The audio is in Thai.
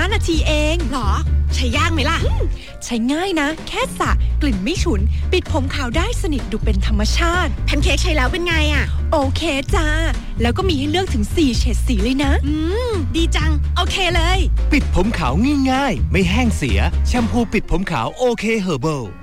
15 นาทีเองหรอใช้ยากไหมล่ะใช้ง่ายนะแค่สระกลิ่นไม่ฉุนปิดผมขาวได้สนิทดูเป็นธรรมชาติแพนเค้กใช้แล้วเป็นไงอ่ะโอเคจ้าแล้วก็มีให้เลือกถึง4เฉดสีเลยนะดีจังโอเคเลยปิดผมขาวง่ายๆไม่แห้งเสียแชมพูปิดผมขาวโอเคเฮอร์เบิล